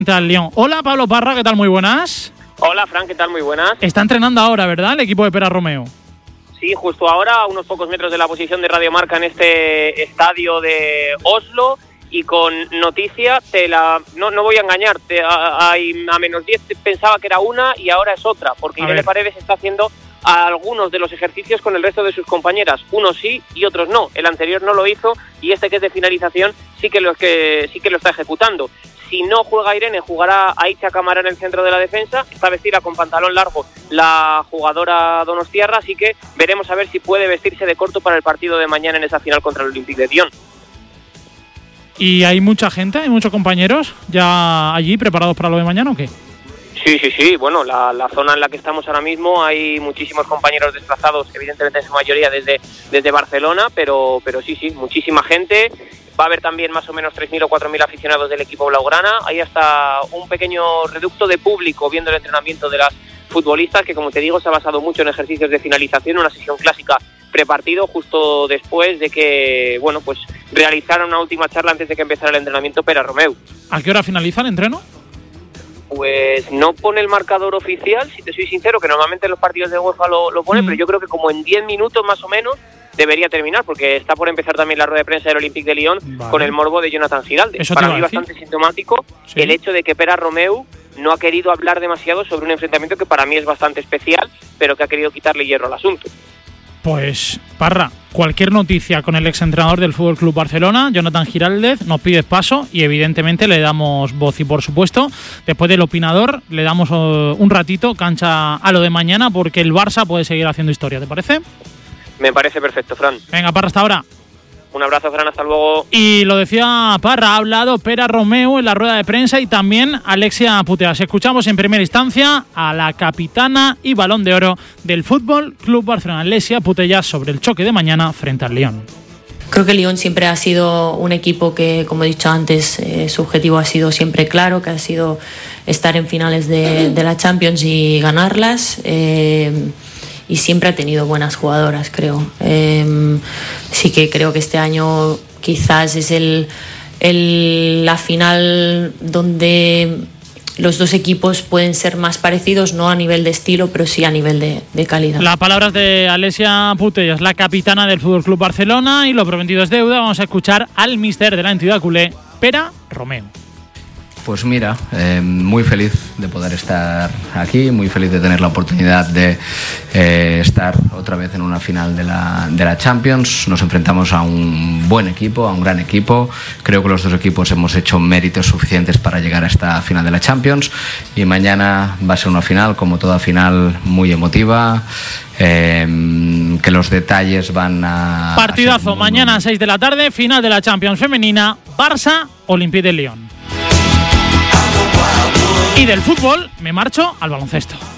Al Lyon. Hola Pablo Parra, ¿qué tal? Muy buenas. Hola Fran, ¿qué tal? Muy buenas. Está entrenando ahora, ¿verdad? El equipo de Pere Romeu. Sí, justo ahora, a unos pocos metros de la posición de Radio Marca en este estadio de Oslo. Y con noticia, no voy a engañarte, a menos 10 pensaba que era una y ahora es otra, porque Irene Paredes está haciendo algunos de los ejercicios con el resto de sus compañeras. Unos sí y otros no. El anterior no lo hizo y este, que es de finalización, sí que lo está ejecutando. Si no juega Irene, jugará Aicha Camara en el centro de la defensa. Está vestida con pantalón largo la jugadora donostiarra, así que veremos a ver si puede vestirse de corto para el partido de mañana en esa final contra el Olympique de Lyon. ¿Y hay mucha gente, hay muchos compañeros ya allí preparados para lo de mañana o qué? Sí. Bueno, la zona en la que estamos ahora mismo hay muchísimos compañeros desplazados, evidentemente en su mayoría desde Barcelona, pero sí, muchísima gente. Va a haber también más o menos 3.000 o 4.000 aficionados del equipo blaugrana. Hay hasta un pequeño reducto de público viendo el entrenamiento de las futbolistas, que como te digo se ha basado mucho en ejercicios de finalización, una sesión clásica prepartido justo después de que, pues realizaron una última charla antes de que empezara el entrenamiento Pere Romeu. ¿A qué hora finaliza el entreno? Pues no pone el marcador oficial, si te soy sincero, que normalmente en los partidos de UEFA lo pone, pero yo creo que como en 10 minutos más o menos debería terminar, porque está por empezar también la rueda de prensa del Olympique de Lyon con el morbo de Jonathan Giraldes. Para mí bastante sintomático el hecho de que Pere Romeu no ha querido hablar demasiado sobre un enfrentamiento que para mí es bastante especial, pero que ha querido quitarle hierro al asunto. Pues, Parra, cualquier noticia con el exentrenador del Fútbol Club Barcelona, Jonathan Giraldez, nos pides paso y evidentemente le damos voz. Y por supuesto, después del opinador, le damos un ratito cancha a lo de mañana, porque el Barça puede seguir haciendo historia, ¿te parece? Me parece perfecto, Fran. Venga, Parra, hasta ahora. Un abrazo, Fran, hasta luego. Y lo decía Parra, ha hablado Pere Romeu en la rueda de prensa y también Alexia Putellas. Escuchamos en primera instancia a la capitana y Balón de Oro del Fútbol Club Barcelona, Alexia Putellas, sobre el choque de mañana frente al Lyon. Creo que el Lyon siempre ha sido un equipo que, como he dicho antes, su objetivo ha sido siempre claro, que ha sido estar en finales de la Champions y ganarlas. Y siempre ha tenido buenas jugadoras, creo. Sí que creo que este año quizás es la final donde los dos equipos pueden ser más parecidos, no a nivel de estilo, pero sí a nivel de calidad. Las palabras de Alexia Putellas, la capitana del Fútbol Club Barcelona, y lo prometido es deuda. Vamos a escuchar al míster de la entidad culé, Pere Romeu. Pues mira, muy feliz de poder estar aquí, muy feliz de tener la oportunidad de estar otra vez en una final de la Champions. Nos enfrentamos a un buen equipo, a un gran equipo. Creo que los dos equipos hemos hecho méritos suficientes para llegar a esta final de la Champions, y mañana va a ser una final, como toda final, muy emotiva. Que los detalles van a... Partidazo, mañana a 6 de la tarde, final de la Champions femenina, Barça, Olympique de Lyon. Y del fútbol me marcho al baloncesto.